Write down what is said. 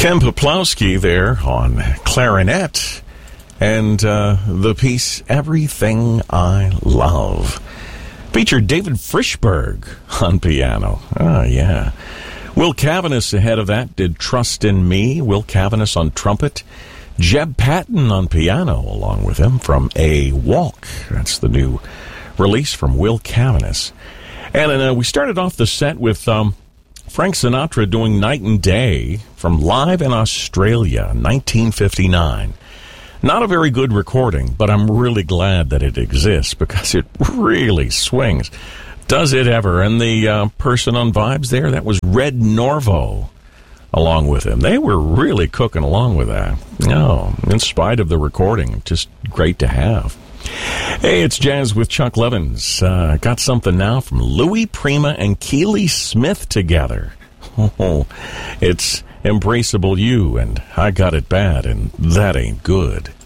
Ken Poplowski there on clarinet and the piece Everything I Love. Featured David Frishberg on piano. Oh, yeah. Will Cavanis ahead of that did Trust in Me. Will Cavanis on trumpet. Jeb Patton on piano along with him from A Walk. That's the new release from Will Cavanis. And we started off the set with Frank Sinatra doing Night and Day from Live in Australia, 1959. Not a very good recording, but I'm really glad that it exists because it really swings. Does it ever? And the person on vibes there, that was Red Norvo along with him. They were really cooking along with that. No, in spite of the recording, just great to have. Hey, it's Jazz with Chuck Levins. Got something now from Louis Prima and Keely Smith together. Oh, it's Embraceable You and I Got It Bad, and that ain't good.